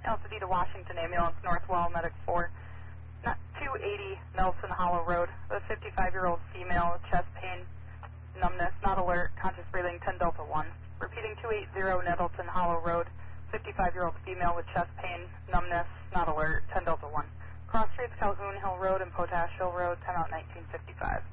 Altadena, Washington, ambulance, Northwell, medic 4. Not 280 Nelson Hollow Road. The 55-year-old female with chest pain, numbness, not alert, conscious breathing, 10 Delta 1. Repeating 280 Nettleton Hollow Road. 55-year-old female with chest pain, numbness, not alert, 10 Delta 1. Cross Streets, Calhoun Hill Road and Potash Hill Road, timeout 1955.